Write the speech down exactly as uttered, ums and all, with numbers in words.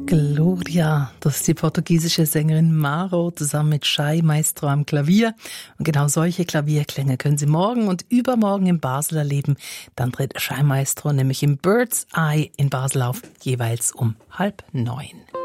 Gloria, das ist die portugiesische Sängerin Maro zusammen mit Chay Maestro am Klavier. Und genau solche Klavierklänge können Sie morgen und übermorgen in Basel erleben. Dann tritt Chay Maestro nämlich im Bird's Eye in Basel auf, jeweils um halb neun.